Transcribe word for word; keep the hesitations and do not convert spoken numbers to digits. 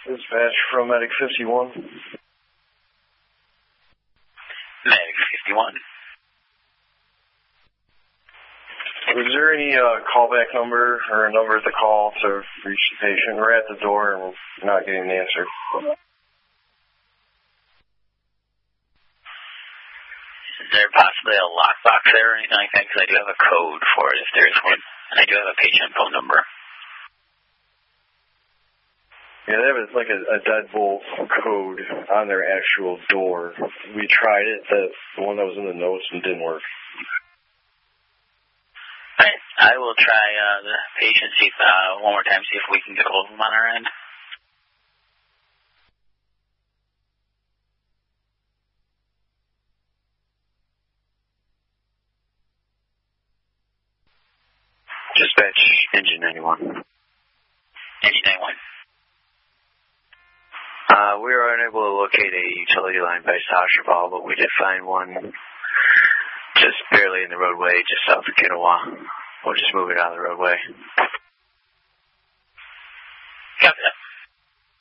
Dispatch from Medic fifty-one. Medic fifty-one. Is there any uh, callback number or a number to call to reach the patient? We're at the door and we're not getting an answer. Is there possibly a lockbox there or anything like that? Because I do have a code for it if there's one. And I do have a patient phone number. Yeah, they have like a, a deadbolt code on their actual door. We tried it, the, the one that was in the notes, and didn't work. Alright, I will try uh, the patient see if, uh, one more time, see if we can get a hold of them on our end. Dispatch, engine ninety-one. Engine ninety-one. Uh, we were unable to locate a utility line by Sashabal, but we did find one just barely in the roadway, just south of Kinawa. We'll just move it out of the roadway.